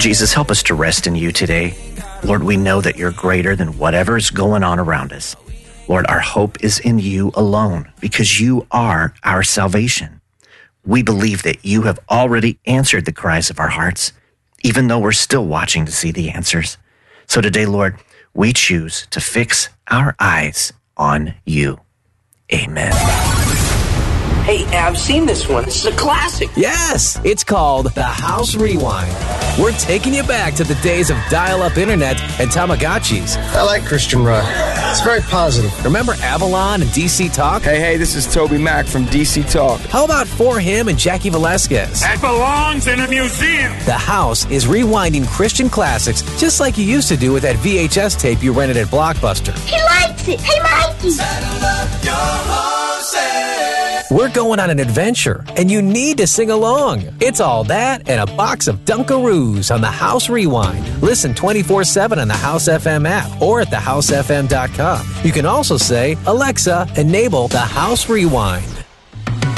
Jesus, help us to rest in you today. Lord, we know that you're greater than whatever is going on around us. Lord, our hope is in you alone because you are our salvation. We believe that you have already answered the cries of our hearts, even though we're still watching to see the answers. So today, Lord, we choose to fix our eyes on you. Amen. Hey, I've seen this one. This is a classic. Yes, it's called The House Rewind. We're taking you back to the days of dial-up internet and Tamagotchis. I like Christian Rock. It's very positive. Remember Avalon and DC Talk? Hey, this is Toby Mac from DC Talk. How about For Him and Jackie Velasquez? That belongs in a museum. The House is rewinding Christian classics just like you used to do with that VHS tape you rented at Blockbuster. He likes it. Hey, Mikey. Saddle up your horses. We're going on an adventure, and you need to sing along. It's all that and a box of Dunkaroos on The House Rewind. Listen 24/7 on the House FM app or at thehousefm.com. You can also say, Alexa, enable The House Rewind.